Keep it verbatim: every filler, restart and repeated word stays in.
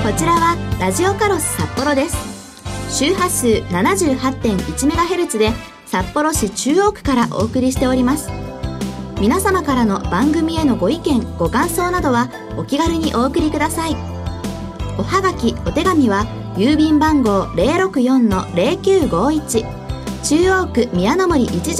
ちらはラジオカロス札幌です。周波数 ななじゅうはちてんいちメガヘルツ で札幌市中央区からお送りしております。皆様からの番組へのご意見ご感想などはお気軽にお送りください。おはがきお手紙は郵便番号 ゼロろくよんのゼロきゅうごいち、中央区宮の森一条